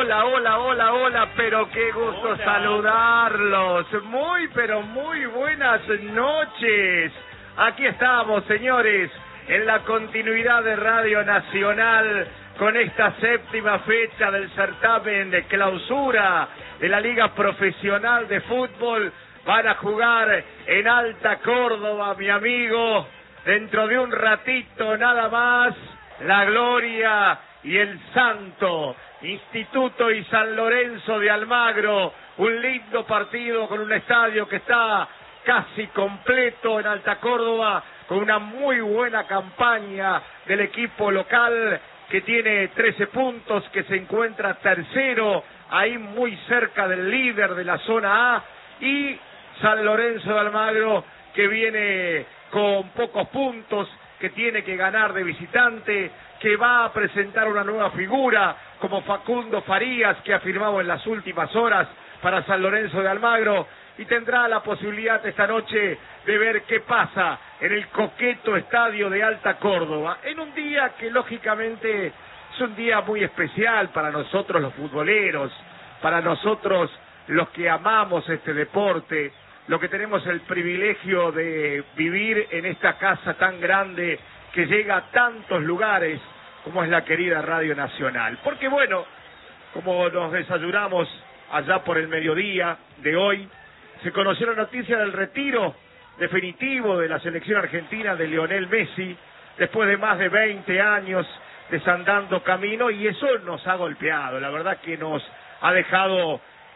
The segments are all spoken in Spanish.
Hola, hola, hola, hola, pero qué gusto saludarlos. Pero muy buenas noches. Aquí estamos, señores, en la continuidad de Radio Nacional con esta séptima fecha del certamen de clausura de la Liga Profesional de Fútbol. Van a jugar en Alta Córdoba, mi amigo, dentro de un ratito nada más, la Gloria y el Santo, Instituto y San Lorenzo de Almagro. Un lindo partido con un estadio que está casi completo en Alta Córdoba, con una muy buena campaña del equipo local que tiene 13 puntos, que se encuentra tercero, ahí muy cerca del líder de la zona A, y San Lorenzo de Almagro, que viene con pocos puntos, que tiene que ganar de visitante, que va a presentar una nueva figura como Facundo Farías, que ha firmado en las últimas horas para San Lorenzo de Almagro, y tendrá la posibilidad esta noche de ver qué pasa en el coqueto estadio de Alta Córdoba, en un día que lógicamente es un día muy especial para nosotros los futboleros, para nosotros los que amamos este deporte, los que tenemos el privilegio de vivir en esta casa tan grande que llega a tantos lugares como es la querida Radio Nacional. Porque bueno, como nos desayunamos allá por el mediodía de hoy, se conoció la noticia del retiro definitivo de la selección argentina de Lionel Messi, después de más de 20 años desandando camino, y eso nos ha golpeado, la verdad que nos ha dejado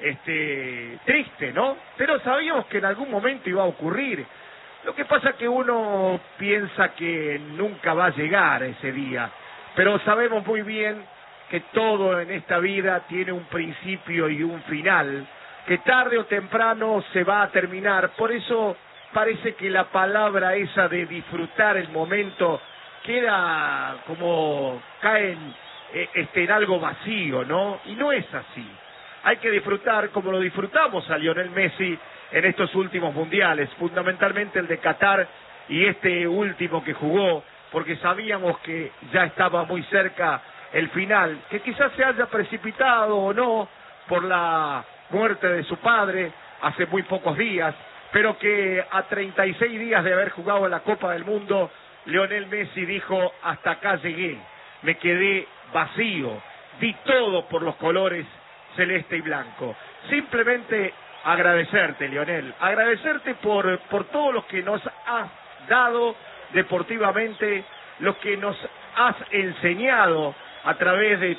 triste, ¿no? Pero sabíamos que en algún momento iba a ocurrir. Lo que pasa es que uno piensa que nunca va a llegar ese día, pero sabemos muy bien que todo en esta vida tiene un principio y un final, que tarde o temprano se va a terminar. Por eso parece que la palabra esa de disfrutar el momento queda como cae en algo vacío, ¿no? Y no es así. Hay que disfrutar como lo disfrutamos a Lionel Messi en estos últimos mundiales, fundamentalmente el de Qatar y este último que jugó, porque sabíamos que ya estaba muy cerca el final, que quizás se haya precipitado o no por la muerte de su padre hace muy pocos días, pero que a 36 días de haber jugado la Copa del Mundo, Lionel Messi dijo: hasta acá llegué, me quedé vacío, di todo por los colores celeste y blanco. Simplemente agradecerte, Lionel, agradecerte por todo lo que nos has dado deportivamente, lo que nos has enseñado a través de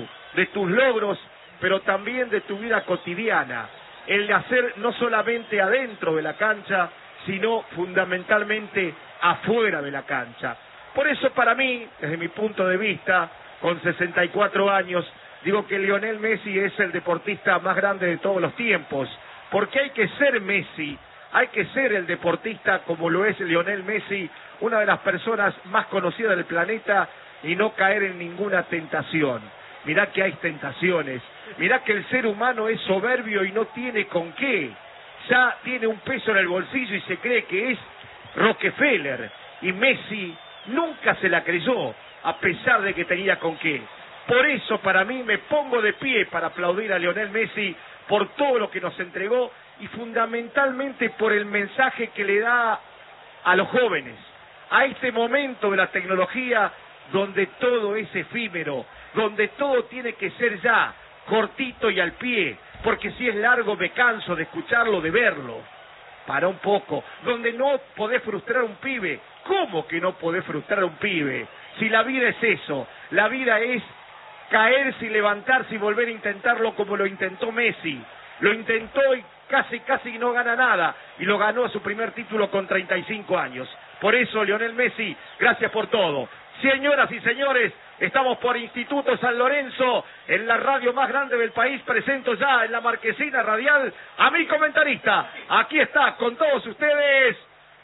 tus logros, pero también de tu vida cotidiana, el de hacer no solamente adentro de la cancha, sino fundamentalmente afuera de la cancha. Por eso para mí, desde mi punto de vista, con 64 años, digo que Lionel Messi es el deportista más grande de todos los tiempos, porque hay que ser Messi, hay que ser el deportista como lo es Lionel Messi, una de las personas más conocidas del planeta, y no caer en ninguna tentación. Mirá que hay tentaciones, mirá que el ser humano es soberbio y no tiene con qué, ya tiene un peso en el bolsillo y se cree que es Rockefeller, y Messi nunca se la creyó, a pesar de que tenía con qué. Por eso para mí me pongo de pie para aplaudir a Lionel Messi por todo lo que nos entregó y fundamentalmente por el mensaje que le da a los jóvenes, a este momento de la tecnología donde todo es efímero, donde todo tiene que ser ya, cortito y al pie, porque si es largo me canso de escucharlo, de verlo. Para un poco, donde no podés frustrar a un pibe. ¿Cómo que no podés frustrar a un pibe? Si la vida es eso, la vida es caerse y levantarse y volver a intentarlo como lo intentó Messi. Lo intentó y casi no gana nada, y lo ganó a su primer título con 35 años. Por eso, Lionel Messi, gracias por todo. Señoras y señores, estamos por Instituto San Lorenzo, en la radio más grande del país. Presento ya en la marquesina radial a mi comentarista. Aquí está con todos ustedes,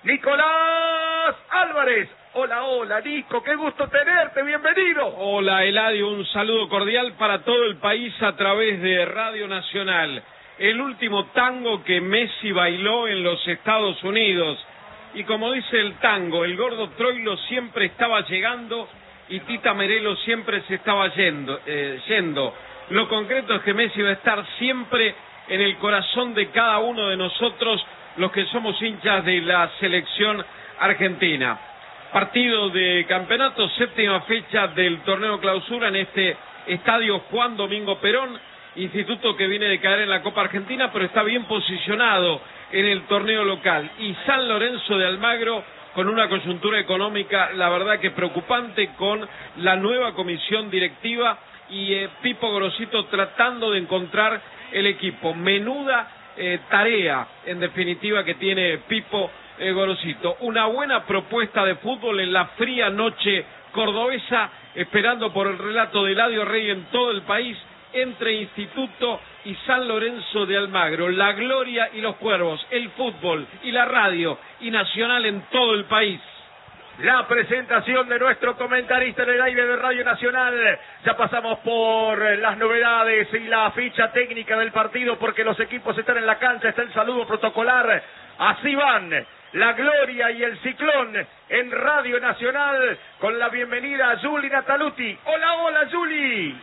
Nicolás Álvarez. Hola, hola, Nico, qué gusto tenerte, bienvenido. Hola, Eladio, un saludo cordial para todo el país a través de Radio Nacional. El último tango que Messi bailó en los Estados Unidos. Y como dice el tango, el gordo Troilo siempre estaba llegando y Tita Merelo siempre se estaba yendo. Lo concreto es que Messi va a estar siempre en el corazón de cada uno de nosotros, los que somos hinchas de la selección argentina. Partido de campeonato, séptima fecha del torneo clausura en este estadio Juan Domingo Perón, instituto que viene de caer en la Copa Argentina, pero está bien posicionado en el torneo local. Y San Lorenzo de Almagro con una coyuntura económica, la verdad que preocupante, con la nueva comisión directiva y Pipo Gorosito tratando de encontrar el equipo. Menuda tarea, en definitiva, que tiene Pipo Gorosito. Una buena propuesta de fútbol en la fría noche cordobesa, esperando por el relato de Eladio Rey en todo el país, entre Instituto y San Lorenzo de Almagro. La gloria y los cuervos, el fútbol y la radio y Nacional en todo el país. La presentación de nuestro comentarista en el aire de Radio Nacional. Ya pasamos por las novedades y la ficha técnica del partido, porque los equipos están en la cancha. Está el saludo protocolar. Así van la gloria y el ciclón en Radio Nacional, con la bienvenida a Juli Nataluti. Hola, hola, Juli.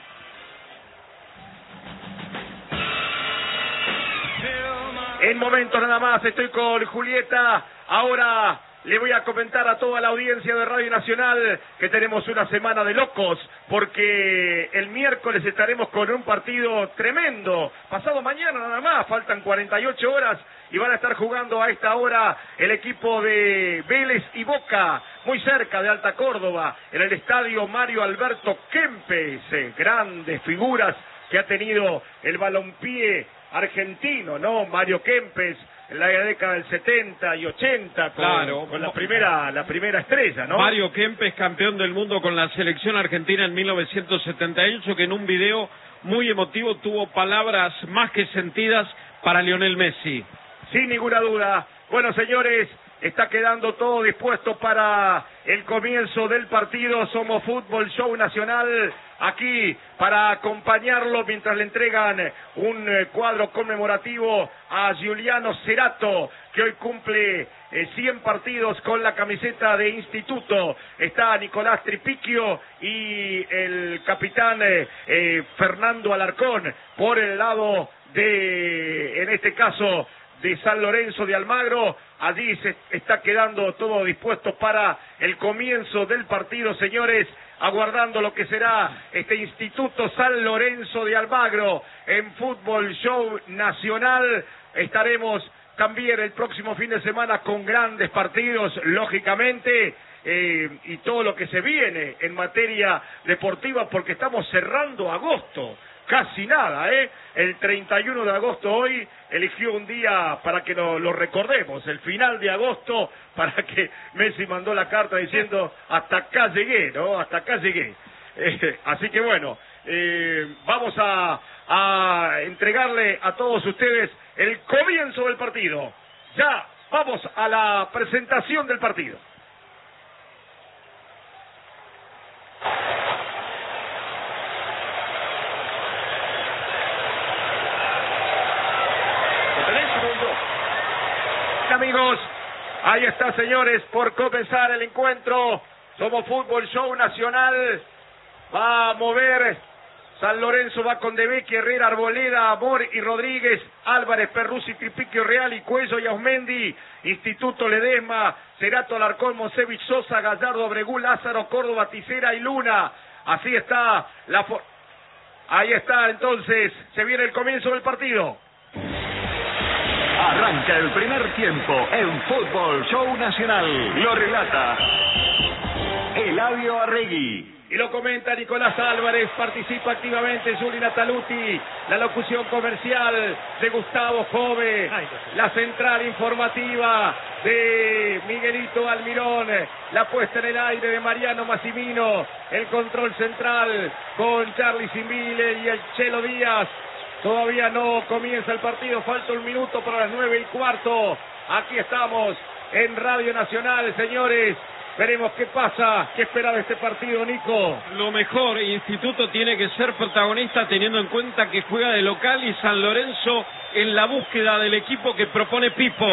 En momentos nada más estoy con Julieta. Ahora le voy a comentar a toda la audiencia de Radio Nacional que tenemos una semana de locos, porque el miércoles estaremos con un partido tremendo. Pasado mañana nada más, faltan 48 horas y van a estar jugando a esta hora el equipo de Vélez y Boca, muy cerca de Alta Córdoba, en el estadio Mario Alberto Kempes. Grandes figuras que ha tenido el balompié argentino, ¿no? Mario Kempes, en la década del 70 y 80, con la primera estrella, ¿no? Mario Kempes, campeón del mundo con la selección argentina en 1978, que en un video muy emotivo tuvo palabras más que sentidas para Lionel Messi. Sin ninguna duda. Bueno, señores, está quedando todo dispuesto para el comienzo del partido. Somos Fútbol Show Nacional, aquí para acompañarlo mientras le entregan un cuadro conmemorativo a Giuliano Cerato, que hoy cumple 100 partidos con la camiseta de Instituto. Está Nicolás Tripicchio y el capitán Fernando Alarcón por el lado de, en este caso, de San Lorenzo de Almagro. Allí se está quedando todo dispuesto para el comienzo del partido, señores, aguardando lo que será este Instituto San Lorenzo de Almagro en Fútbol Show Nacional. Estaremos también el próximo fin de semana con grandes partidos, lógicamente, y todo lo que se viene en materia deportiva, porque estamos cerrando agosto. Casi nada, El 31 de agosto hoy eligió un día para que lo recordemos, el final de agosto, para que Messi mandó la carta diciendo hasta acá llegué, ¿no? Hasta acá llegué. Así que bueno, vamos a entregarle a todos ustedes el comienzo del partido. Ya vamos a la presentación del partido. Amigos, ahí está, señores, por comenzar el encuentro. Somos Fútbol Show Nacional. Va a mover San Lorenzo, va con Debecki, Herrera, Arboleda, Amor y Rodríguez, Álvarez, Perruzzi, Tripicchio, Real y Cuello y Ausmendi. Instituto Ledesma, Cerato, Alarcón, Monsevich, Sosa, Gallardo, Abregú, Lázaro, Córdoba, Ticera y Luna. Así está ahí está, entonces, se viene el comienzo del partido. Arranca el primer tiempo en Fútbol Show Nacional. Lo relata Eladio Arregui. Y lo comenta Nicolás Álvarez. Participa activamente Juli Nataluti. La locución comercial de Gustavo Jove. La central informativa de Miguelito Almirón. La puesta en el aire de Mariano Massimino. El control central con Charly Simbile y el Chelo Díaz. Todavía no comienza el partido, falta un minuto para las 9:15. Aquí estamos en Radio Nacional, señores. Veremos qué pasa, qué espera de este partido, Nico. Lo mejor, Instituto tiene que ser protagonista teniendo en cuenta que juega de local y San Lorenzo en la búsqueda del equipo que propone Pipo.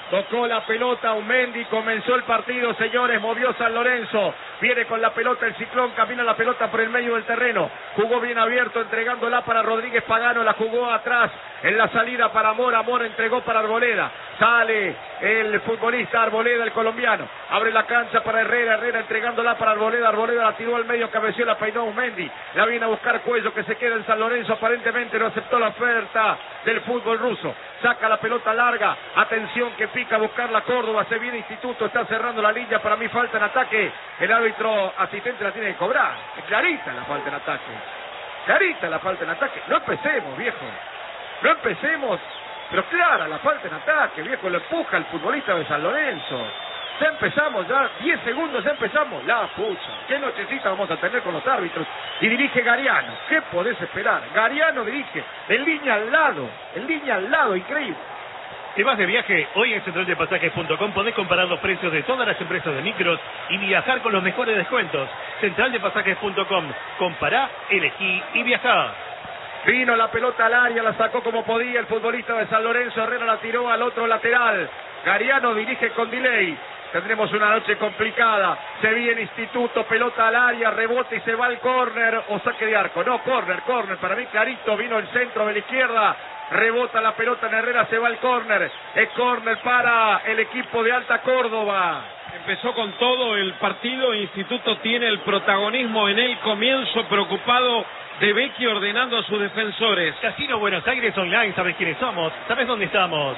Tocó la pelota Aumendi, comenzó el partido, señores, movió San Lorenzo, viene con la pelota el Ciclón, camina la pelota por el medio del terreno, jugó bien abierto, entregándola para Rodríguez Pagano, la jugó atrás, en la salida para Amor, Amor entregó para Arboleda, sale el futbolista Arboleda, el colombiano, abre la cancha para Herrera, Herrera entregándola para Arboleda, Arboleda la tiró al medio, cabeció, la peinó Aumendi, la viene a buscar Cuello, que se queda en San Lorenzo, aparentemente no aceptó la oferta del fútbol ruso, saca la pelota larga, atención que pica a buscar la Córdoba, se viene Instituto, está cerrando la línea, para mí falta en ataque, el árbitro asistente la tiene que cobrar, es clarita la falta en ataque, clarita la falta en ataque, no empecemos viejo, no empecemos, pero clara la falta en ataque, viejo, lo empuja el futbolista de San Lorenzo. Ya empezamos, ya 10 segundos, ya empezamos. La pucha, qué nochecita vamos a tener con los árbitros. Y dirige Gariano, ¿qué podés esperar? Gariano dirige, en línea al lado, increíble. Te vas de viaje, hoy en centraldepasajes.com podés comparar los precios de todas las empresas de micros y viajar con los mejores descuentos. Centraldepasajes.com, compará, elegí y viajá. Vino la pelota al área, la sacó como podía el futbolista de San Lorenzo, Herrera la tiró al otro lateral. Gariano dirige con delay. Tendremos una noche complicada. Se viene Instituto, pelota al área, rebote y se va al córner o saque de arco. No, córner. Para mí clarito, vino el centro de la izquierda. Rebota la pelota en Herrera, se va al córner. Es córner para el equipo de Alta Córdoba. Empezó con todo el partido. Instituto tiene el protagonismo en el comienzo, preocupado de Vecchi ordenando a sus defensores. Casino Buenos Aires Online, ¿sabes quiénes somos? ¿Sabes dónde estamos?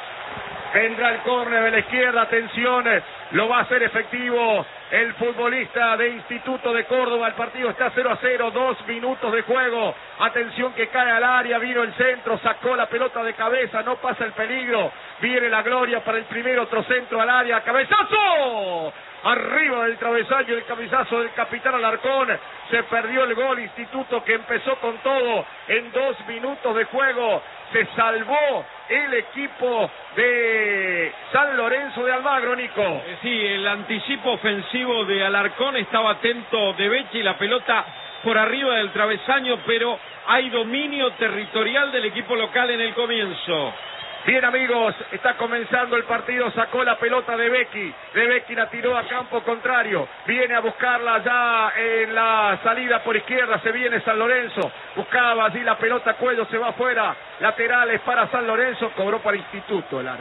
Vendrá el córner de la izquierda, atención, lo va a hacer efectivo el futbolista de Instituto de Córdoba. El partido está 0-0, 2 minutos de juego. Atención que cae al área, vino el centro, sacó la pelota de cabeza, no pasa el peligro. Viene la gloria para el primero, otro centro al área, cabezazo. Arriba del travesaño, el cabezazo del capitán Alarcón. Se perdió el gol. Instituto, que empezó con todo en 2 minutos de juego, se salvó el equipo de San Lorenzo de Almagro, Nico. Sí, el anticipo ofensivo de Alarcón, estaba atento de Vecchi, la pelota por arriba del travesaño, pero hay dominio territorial del equipo local en el comienzo. Bien, amigos, está comenzando el partido, sacó la pelota de Vecchi la tiró a campo contrario, viene a buscarla ya en la salida por izquierda, se viene San Lorenzo, buscaba allí la pelota, Cuello se va afuera, laterales para San Lorenzo, cobró para Instituto el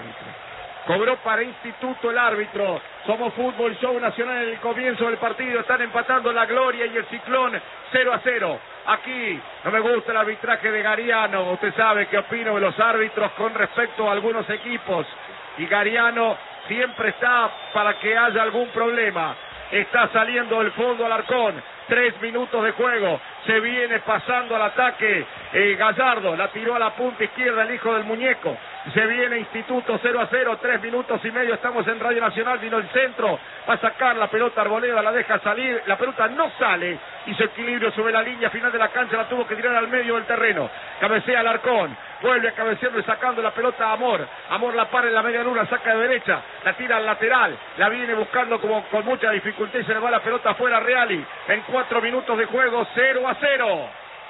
árbitro. Somos Fútbol Show Nacional en el comienzo del partido, están empatando la Gloria y el Ciclón 0-0. Aquí no me gusta el arbitraje de Gariano, usted sabe qué opino de los árbitros con respecto a algunos equipos, y Gariano siempre está para que haya algún problema. Está saliendo del fondo Alarcón, 3 minutos de juego, se viene pasando al ataque Gallardo, la tiró a la punta izquierda el hijo del muñeco, se viene Instituto 0-0, 3 minutos y medio, estamos en Radio Nacional, vino el centro, va a sacar la pelota Arboleda, la deja salir, la pelota no sale, hizo equilibrio sobre la línea final de la cancha, la tuvo que tirar al medio del terreno, cabecea Alarcón, vuelve a cabecearlo y sacando la pelota a Amor la para en la media luna, saca de derecha, la tira al lateral, la viene buscando como con mucha dificultad y se le va la pelota afuera a Reali, en 4 minutos de juego, 0-0.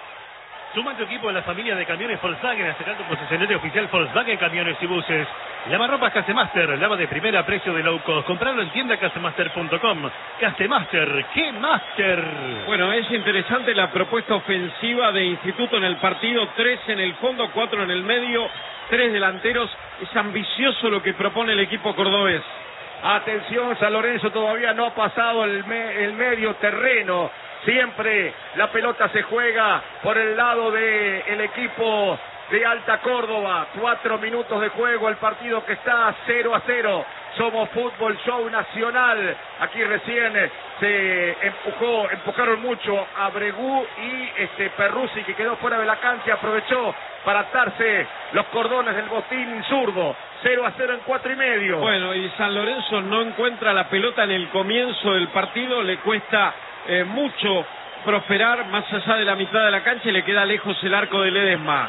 Suma tu equipo de la familia de camiones Volkswagen, acercando concesionario oficial Volkswagen Camiones y Buses. Lavarropas Castemaster, lava de primera, precio de low cost. Comprarlo en tienda castemaster.com. Castemaster, ¡qué master! Bueno, es interesante la propuesta ofensiva de Instituto en el partido. 3 en el fondo, 4 en el medio, 3 delanteros. Es ambicioso lo que propone el equipo cordobés. Atención, San Lorenzo todavía no ha pasado el medio terreno. Siempre la pelota se juega por el lado del equipo de Alta Córdoba. 4 minutos de juego, el partido que está 0-0. Somos Fútbol Show Nacional. Aquí recién se empujaron mucho a Bregú y Perruzzi, que quedó fuera de la cancha, aprovechó para atarse los cordones del botín zurdo. 0-0 en 4 y medio. Bueno, y San Lorenzo no encuentra la pelota en el comienzo del partido, le cuesta mucho prosperar más allá de la mitad de la cancha y le queda lejos el arco de Ledesma.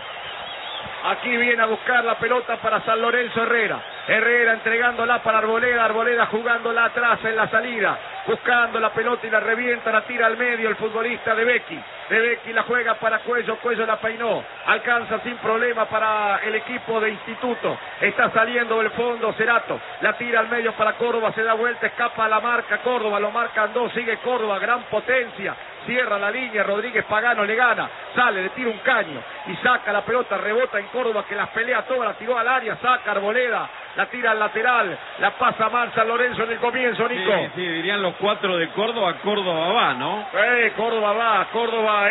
Aquí viene a buscar la pelota para San Lorenzo Herrera entregándola para Arboleda jugándola atrás en la salida, buscando la pelota y la revienta, la tira al medio el futbolista de Vecchi. de Becky, la juega para Cuello, Cuello la peinó, alcanza sin problema para el equipo de Instituto, está saliendo del fondo Cerato, la tira al medio para Córdoba, se da vuelta, escapa a la marca Córdoba, lo marcan dos, sigue Córdoba, gran potencia, cierra la línea, Rodríguez Pagano le gana, sale, le tira un caño y saca la pelota, rebota en Córdoba que las pelea todas, la tiró al área, saca Arboleda, la tira al lateral, la pasa mal San Lorenzo en el comienzo, Nico. Sí, dirían los 4 de Córdoba, Córdoba va, ¿no? Córdoba va, Córdoba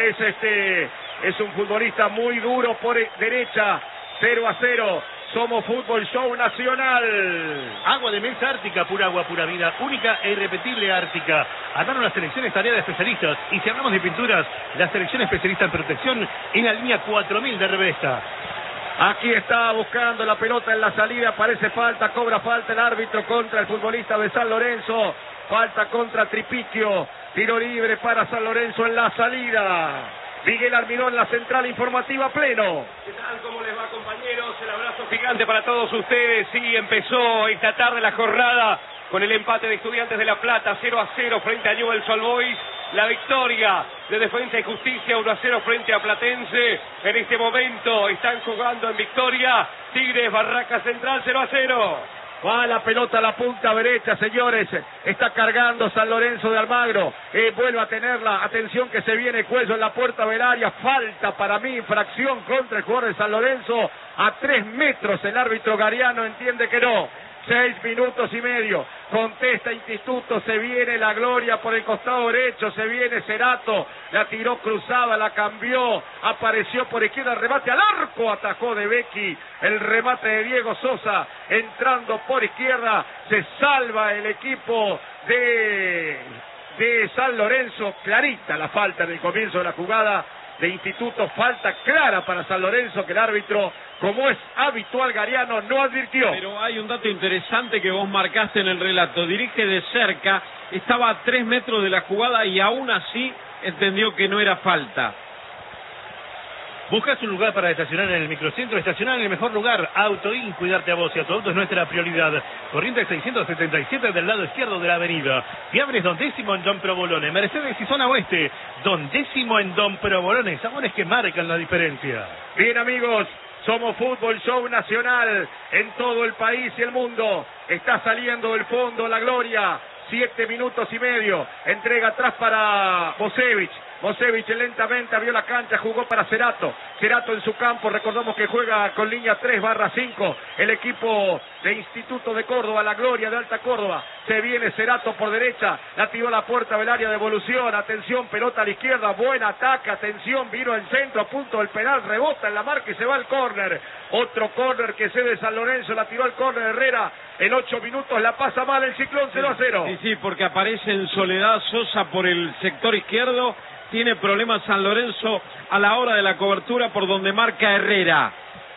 es un futbolista muy duro por derecha, 0-0. Somos Fútbol Show Nacional. Agua de mesa Ártica, pura agua, pura vida, única e irrepetible Ártica. Armaron las selecciones tarea de especialistas. Y si hablamos de pinturas, la selección especialista en protección en la línea 4000 de Revesta. Aquí está buscando la pelota en la salida, parece falta, cobra falta el árbitro contra el futbolista de San Lorenzo. Falta contra Tripicchio, tiro libre para San Lorenzo en la salida. Miguel Armirón, la central informativa pleno. ¿Qué tal? ¿Cómo les va, compañeros? El abrazo gigante para todos ustedes. Sí, empezó esta tarde la jornada con el empate de Estudiantes de La Plata, 0-0 frente a Newell's Old Boys. La victoria de Defensa y Justicia, 1-0 frente a Platense. En este momento están jugando en victoria Tigres, Barraca Central, 0-0. Va la pelota a la punta derecha, señores. Está cargando San Lorenzo de Almagro. Vuelve a tenerla. Atención que se viene Cuello en la puerta del área. Falta para mí, infracción contra el jugador de San Lorenzo. A 3 metros el árbitro Gariano entiende que no. 6 minutos y medio. Contesta Instituto, se viene la Gloria por el costado derecho, se viene Cerato, la tiró cruzada, la cambió, apareció por izquierda, remate al arco, atajó de Becky, el remate de Diego Sosa, entrando por izquierda, se salva el equipo de San Lorenzo, clarita la falta en el comienzo de la jugada de Instituto, falta clara para San Lorenzo que el árbitro, como es habitual Gariano, no advirtió. Pero hay un dato interesante que vos marcaste en el relato, dirige de cerca, estaba a 3 metros de la jugada y aún así entendió que no era falta. ¿Buscas un lugar para estacionar en el microcentro? Estacionar en el mejor lugar. Autoin, cuidarte a vos y a tu auto es nuestra prioridad. Corriente 677 del lado izquierdo de la avenida. Fiambres Don Décimo en Don Provolone. Mercedes y zona oeste. Don Décimo en Don Provolone. Sabores que marcan la diferencia. Bien, amigos. Somos Fútbol Show Nacional en todo el país y el mundo. Está saliendo del fondo la Gloria. 7 minutos y medio. Entrega atrás para Bosevich. Bosevich lentamente abrió la cancha, jugó para Cerato. Cerato en su campo, recordamos que juega con línea 3/5. El equipo de Instituto de Córdoba, la Gloria de Alta Córdoba. Se viene Cerato por derecha, la tiró a la puerta del área de evolución. Atención, pelota a la izquierda, buen ataque, atención, vino al centro, a punto del penal, rebota en la marca y se va al córner. Otro córner que cede San Lorenzo, la tiró al córner Herrera. En 8 minutos la pasa mal el Ciclón, 0-0. Sí, porque aparece en Soledad Sosa por el sector izquierdo. Tiene problemas San Lorenzo a la hora de la cobertura por donde marca Herrera.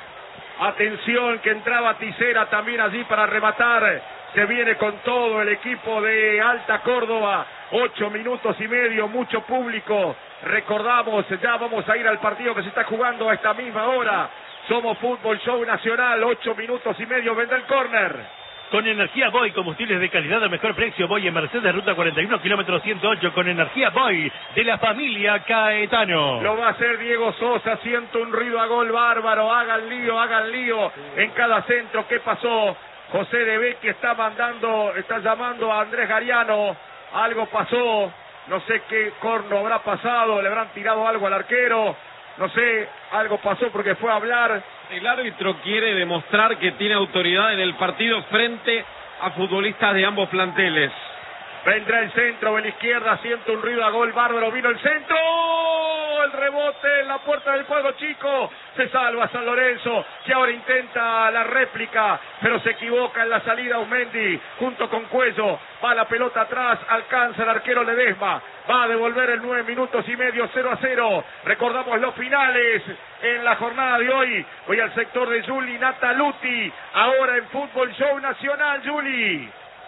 Atención que entraba Tisera también allí para rematar. Se viene con todo el equipo de Alta Córdoba. 8 minutos y medio, mucho público. Recordamos, ya vamos a ir al partido que se está jugando a esta misma hora. Somos Fútbol Show Nacional, 8 minutos y medio, vendrá el córner. Con Energía Boy, combustibles de calidad a mejor precio. Boy en Mercedes, ruta 41, kilómetro 108. Con Energía Boy, de la familia Caetano. Lo va a hacer Diego Sosa. Siento un ruido a gol bárbaro. Hagan lío en cada centro. ¿Qué pasó? José de Becchi está llamando a Andrés Gariano. Algo pasó. No sé qué corno habrá pasado. Le habrán tirado algo al arquero. No sé, algo pasó porque fue a hablar. El árbitro quiere demostrar que tiene autoridad en el partido frente a futbolistas de ambos planteles. Vendrá el centro de la izquierda, siento un ruido a gol bárbaro, vino el centro, el rebote en la puerta del juego chico, se salva San Lorenzo, que ahora intenta la réplica, pero se equivoca en la salida Aumendi, junto con Cuello, va la pelota atrás, alcanza el arquero Ledesma, va a devolver en 9 minutos y medio, 0-0, recordamos los finales en la jornada de hoy, voy al sector de Juli Nataluti, ahora en Fútbol Show Nacional, Juli.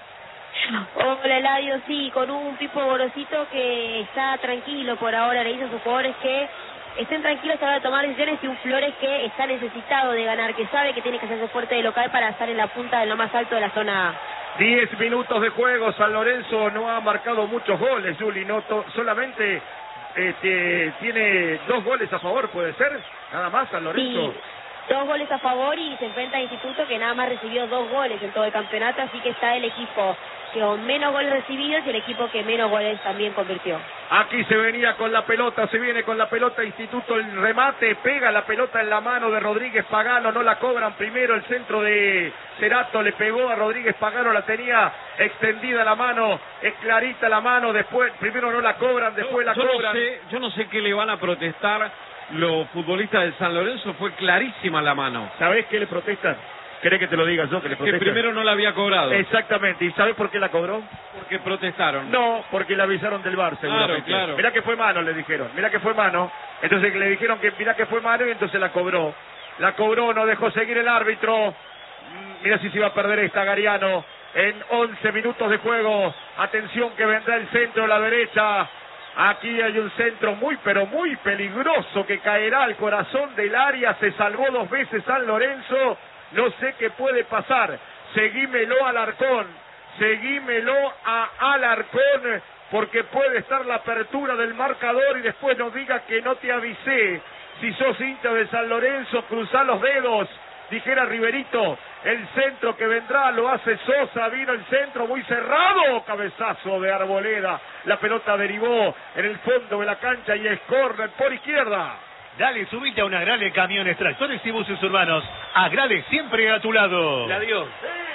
Hola Eladio, sí, con un Pipo Gorosito que está tranquilo por ahora, le dice a sus jugadores que estén tranquilos a la hora de tomar decisiones, y un Flores que está necesitado de ganar, que sabe que tiene que hacerse fuerte de local para estar en la punta de lo más alto de la zona A. 10 minutos de juego, San Lorenzo no ha marcado muchos goles, Juli, solamente tiene 2 goles a favor, ¿puede ser? Nada más, San Lorenzo. Sí, 2 goles a favor y se enfrenta a Instituto, que nada más recibió 2 goles en todo el campeonato, así que está el equipo que con menos goles recibidos y el equipo que menos goles también convirtió. Aquí se venía con la pelota, se viene con la pelota Instituto, el remate, pega la pelota en la mano de Rodríguez Pagano, no la cobran primero, el centro de Cerato le pegó a Rodríguez Pagano, la tenía extendida la mano, es clarita la mano, después, primero no la cobran, después la cobran. Yo no sé qué le van a protestar los futbolistas de San Lorenzo, fue clarísima la mano. ¿Sabés qué le protestan? ¿Querés que te lo diga yo que le protestan? Que primero no la había cobrado. Exactamente, ¿y sabés por qué la cobró? Porque protestaron. No, porque le avisaron del VAR, seguramente. Claro. Mirá que fue mano, le dijeron. Mirá que fue mano. Entonces le dijeron que mirá que fue mano y entonces la cobró. La cobró, no dejó seguir el árbitro. Mirá si se iba a perder esta, Gariano. En 11 minutos de juego. Atención que vendrá el centro a la derecha. Aquí hay un centro muy, pero muy peligroso que caerá al corazón del área. Se salvó 2 veces San Lorenzo. No sé qué puede pasar. Seguímelo Alarcón. Seguímelo a Alarcón, porque puede estar la apertura del marcador y después nos diga que no te avisé. Si sos hincha de San Lorenzo, cruzá los dedos. Dijera Riverito, el centro que vendrá lo hace Sosa, vino el centro muy cerrado, cabezazo de Arboleda. La pelota derivó en el fondo de la cancha y es córner por izquierda. Dale, subite a una Agrale Camiones, Tractores y Buses Urbanos. Agrale siempre a tu lado. La dio.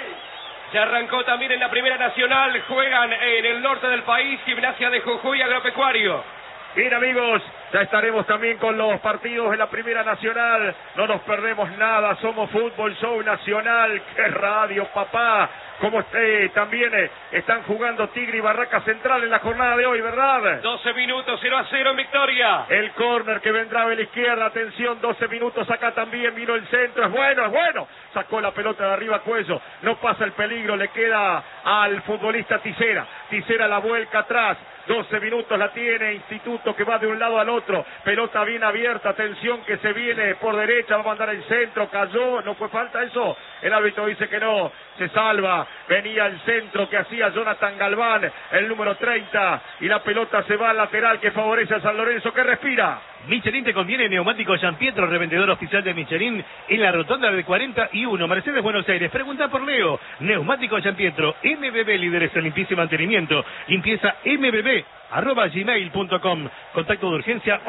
Se arrancó también en la Primera Nacional, juegan en el norte del país, Gimnasia de Jujuy, Agropecuario. Bien amigos, ya estaremos también con los partidos de la Primera Nacional, no nos perdemos nada, somos Fútbol Show Nacional, qué radio papá, como también están jugando Tigre y Barraca Central en la jornada de hoy, ¿verdad? 12 minutos, 0-0 en victoria. El córner que vendrá de la izquierda, atención, 12 minutos acá también, vino el centro, es bueno, sacó la pelota de arriba Cuello, no pasa el peligro, le queda al futbolista Tisera la vuelca atrás. 12 minutos la tiene Instituto que va de un lado al otro, pelota bien abierta, atención que se viene por derecha, va a mandar el centro, cayó, no fue falta eso, el árbitro dice que no, se salva, venía el centro que hacía Jonathan Galván, el número 30, y la pelota se va al lateral que favorece a San Lorenzo, que respira. Michelin te conviene Neumático Gianpietro, revendedor oficial de Michelin en la rotonda de 41, Mercedes, Buenos Aires. Pregunta por Leo. Neumático Gianpietro, MBB, líderes en limpieza y mantenimiento. Limpieza MBB @gmail.com. Contacto de urgencia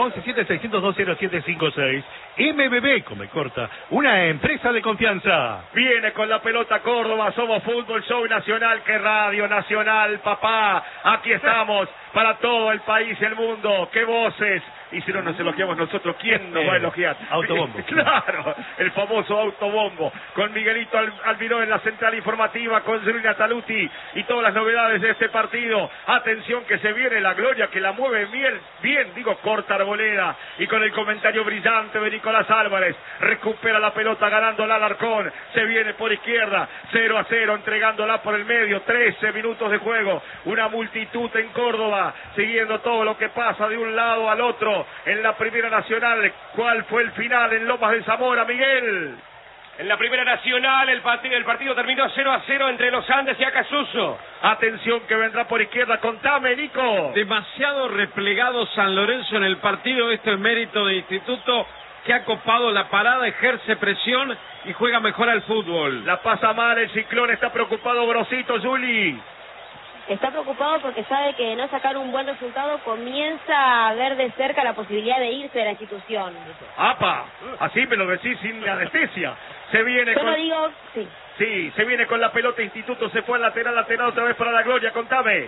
1176020756. MBB, come corta, una empresa de confianza. Viene con la pelota Córdoba, somos Fútbol Show Nacional, que Radio Nacional, papá. Aquí estamos para todo el país y el mundo. Qué voces. Y si no nos elogiamos nosotros, ¿quién nos va a elogiar? Autobombo. Claro, el famoso autobombo. Con Miguelito Albiró en la central informativa, con Zulina Taluti y todas las novedades de este partido. Atención que se viene la gloria, que la mueve bien, corta Arboleda. Y con el comentario brillante de Nicolás Álvarez, recupera la pelota ganándola Alarcón. Se viene por izquierda, 0-0, entregándola por el medio. 13 minutos de juego. Una multitud en Córdoba, siguiendo todo lo que pasa de un lado al otro. En la Primera Nacional, ¿cuál fue el final en Lomas de Zamora, Miguel? En la Primera Nacional el partido terminó 0-0 entre Los Andes y Acasuso. Atención que vendrá por izquierda, contame, Nico. Demasiado replegado San Lorenzo en el partido, esto es mérito de Instituto, que ha copado la parada, ejerce presión y juega mejor al fútbol. La pasa mal el Ciclón, está preocupado Grosito, Juli. Está preocupado porque sabe que de no sacar un buen resultado comienza a ver de cerca la posibilidad de irse de la institución. ¡Apa! Así me lo decís sin anestesia. Se viene Yo no digo, sí. Sí, se viene con la pelota Instituto, se fue al lateral otra vez para la gloria, contame.